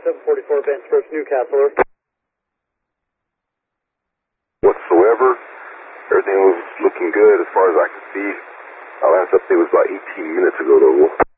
744 Bench Approach Newcastle. Whatsoever. Everything was looking good as far as I could see. Our last update was about 18 minutes ago though.